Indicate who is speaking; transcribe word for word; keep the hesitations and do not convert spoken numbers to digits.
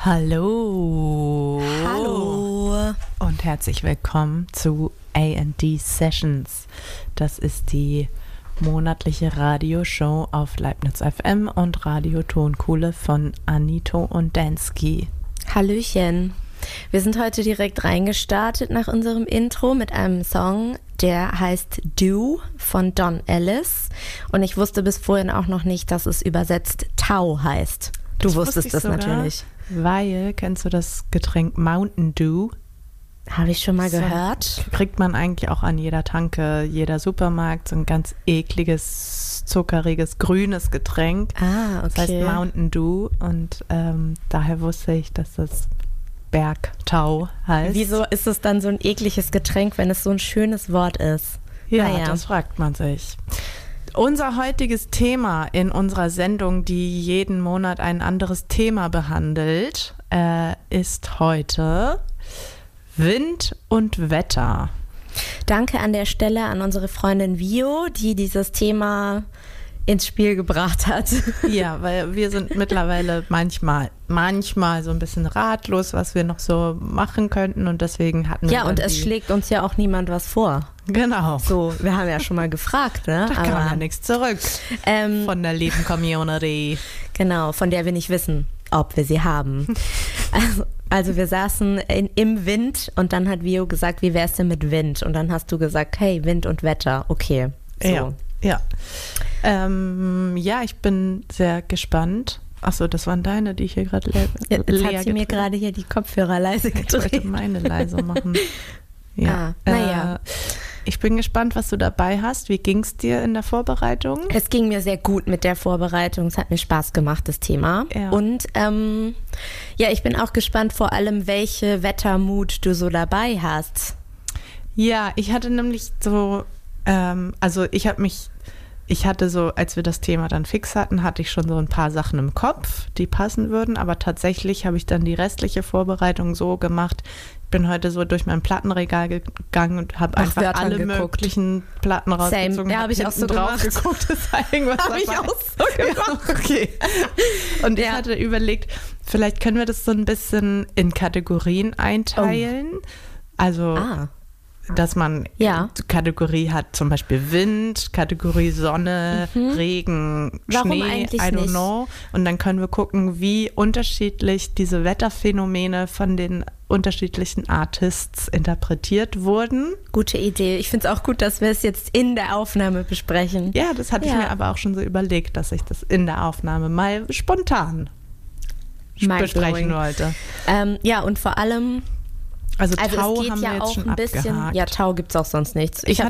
Speaker 1: Hallo.
Speaker 2: Hallo.
Speaker 1: Und herzlich willkommen zu A and D Sessions. Das ist die monatliche Radioshow auf Leibniz F M und Radio Tonkuhle von Anito und Dansky.
Speaker 2: Hallöchen. Wir sind heute direkt reingestartet nach unserem Intro mit einem Song, der heißt Do von Don Ellis. Und ich wusste bis vorhin auch noch nicht, dass es übersetzt Tau heißt. Du
Speaker 1: Das
Speaker 2: wusstest
Speaker 1: wusste ich
Speaker 2: das
Speaker 1: sogar,
Speaker 2: natürlich.
Speaker 1: Weil, kennst du das Getränk Mountain Dew?
Speaker 2: Habe ich schon mal
Speaker 1: So
Speaker 2: gehört.
Speaker 1: Kriegt man eigentlich auch an jeder Tanke, jeder Supermarkt, so ein ganz ekliges, zuckeriges, grünes Getränk.
Speaker 2: Ah, okay.
Speaker 1: Das heißt Mountain Dew und ähm, daher wusste ich, dass das Bergtau heißt.
Speaker 2: Wieso ist es dann so ein ekliges Getränk, wenn es so ein schönes Wort ist?
Speaker 1: Ja,
Speaker 2: Naja.
Speaker 1: das fragt man sich. Unser heutiges Thema in unserer Sendung, die jeden Monat ein anderes Thema behandelt, äh, ist heute Wind und Wetter.
Speaker 2: Danke an der Stelle an unsere Freundin Vio, die dieses Thema ins Spiel gebracht hat.
Speaker 1: Ja, weil wir sind mittlerweile manchmal, manchmal so ein bisschen ratlos, was wir noch so machen könnten und deswegen hatten wir
Speaker 2: Ja, und es
Speaker 1: die-
Speaker 2: schlägt uns ja auch niemand was vor.
Speaker 1: Genau.
Speaker 2: So, wir haben ja schon mal gefragt, ne?
Speaker 1: Da kann man ja nichts zurück
Speaker 2: ähm,
Speaker 1: von der lieben Community.
Speaker 2: genau, von der wir nicht wissen, ob wir sie haben. Also, also wir saßen in, im Wind und dann hat Vio gesagt, wie wär's denn mit Wind? Und dann hast du gesagt, hey, Wind und Wetter, okay. So.
Speaker 1: Ja, ja. Ähm, ja, ich bin sehr gespannt. Achso, das waren deine, die ich hier gerade le-
Speaker 2: Jetzt
Speaker 1: leer
Speaker 2: hat sie mir
Speaker 1: gedreht-
Speaker 2: gerade hier die Kopfhörer leise
Speaker 1: Ich wollte
Speaker 2: gedreht.
Speaker 1: meine leise machen. Ja.
Speaker 2: Ah, naja.
Speaker 1: Äh, ich bin gespannt, was du dabei hast. Wie ging es dir in der Vorbereitung?
Speaker 2: Es ging mir sehr gut mit der Vorbereitung. Es hat mir Spaß gemacht, das Thema.
Speaker 1: Ja.
Speaker 2: Und ähm, ja, ich bin auch gespannt vor allem, welche Wettermut du so dabei hast.
Speaker 1: Ja, ich hatte nämlich so, ähm, also ich habe mich, ich hatte so, als wir das Thema dann fix hatten, hatte ich schon so ein paar Sachen im Kopf, die passen würden, aber tatsächlich habe ich dann die restliche Vorbereitung so gemacht. Ich bin heute so durch mein Plattenregal gegangen und habe
Speaker 2: Nach
Speaker 1: einfach
Speaker 2: Wörtern
Speaker 1: alle
Speaker 2: geguckt.
Speaker 1: möglichen Platten rausgezogen.
Speaker 2: Same. Ja, hab ich auch so
Speaker 1: hinten drauf
Speaker 2: gemacht.
Speaker 1: geguckt, ist da irgendwas
Speaker 2: Hab ich
Speaker 1: dabei?
Speaker 2: auch so gemacht.
Speaker 1: Ja, okay. Und ich
Speaker 2: Ja.
Speaker 1: hatte überlegt, vielleicht können wir das so ein bisschen in Kategorien einteilen. Also
Speaker 2: Ah,
Speaker 1: dass man
Speaker 2: Ja.
Speaker 1: Kategorie hat, zum Beispiel Wind, Kategorie Sonne, Regen,
Speaker 2: Warum
Speaker 1: Schnee,
Speaker 2: eigentlich
Speaker 1: I don't
Speaker 2: nicht?
Speaker 1: know. Und dann können wir gucken, wie unterschiedlich diese Wetterphänomene von den unterschiedlichen Artists interpretiert wurden.
Speaker 2: gute Idee. Ich finde es auch gut, dass wir es jetzt in der Aufnahme besprechen.
Speaker 1: Ja, das hatte ich
Speaker 2: Ja.
Speaker 1: mir aber auch schon so überlegt, dass ich das in der Aufnahme mal spontan
Speaker 2: Mindblowing.
Speaker 1: besprechen wollte.
Speaker 2: Ähm, ja, und vor allem,
Speaker 1: Also,
Speaker 2: also
Speaker 1: Tau
Speaker 2: es geht
Speaker 1: haben wir
Speaker 2: ja
Speaker 1: jetzt
Speaker 2: auch
Speaker 1: schon
Speaker 2: ein bisschen,
Speaker 1: abgehakt.
Speaker 2: ja, Tau gibt es auch sonst nichts.
Speaker 1: Ich
Speaker 2: hab